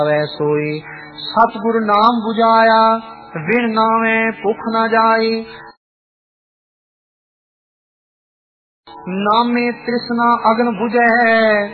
सोई सतगुर नाम बुझाया बिन नामे भुख न जाई। नामे तृष्णा अग्न बुझे